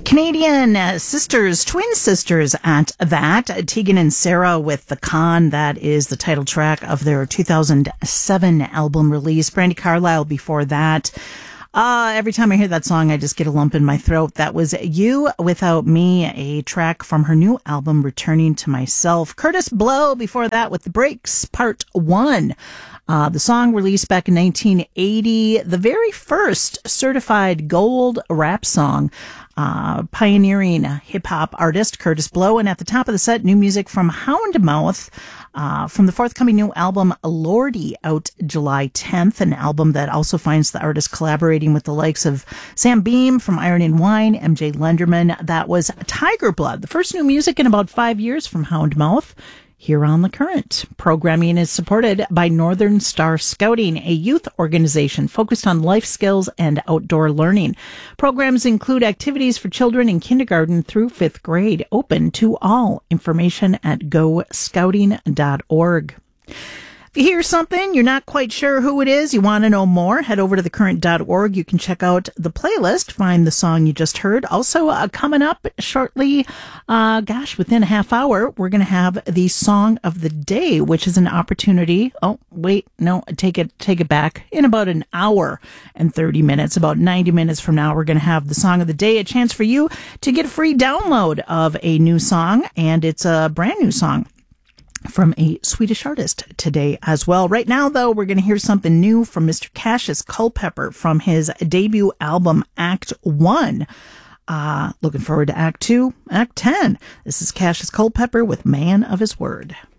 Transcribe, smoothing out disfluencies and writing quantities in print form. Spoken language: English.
Canadian sisters, twin sisters at that. Tegan and Sarah with The Con. That is the title track of their 2007 album release. Brandi Carlile before that. Every time I hear that song, I just get a lump in my throat. That was You Without Me, a track from her new album, Returning to Myself. Curtis Blow before that with The Breaks, Part 1. The song released back in 1980, the very first certified gold rap song. Pioneering hip-hop artist Curtis Blow. And at the top of the set, new music from Houndmouth from the forthcoming new album Lordy, out July 10th, an album that also finds the artist collaborating with the likes of Sam Beam from Iron and Wine, MJ Lenderman. That was Tiger Blood, the first new music in about 5 years from Houndmouth. Here on The Current. Programming is supported by Northern Star Scouting, a youth organization focused on life skills and outdoor learning. Programs include activities for children in kindergarten through 5th grade, open to all. Information at goscouting.org. If you hear something, you're not quite sure who it is, you want to know more, head over to thecurrent.org. You can check out the playlist, find the song you just heard. Also, coming up shortly, within a half hour, we're going to have the Song of the Day, which is an opportunity. Oh, wait, no, take it back. In about an hour and 30 minutes, about 90 minutes from now, we're going to have the Song of the Day, a chance for you to get a free download of a new song, and it's a brand new song from a Swedish artist today as well. Right now, though, we're going to hear something new from Mr. Cassius Culpepper from his debut album, Act 1. Looking forward to Act 2, Act 10. This is Cassius Culpepper with Man of His Word.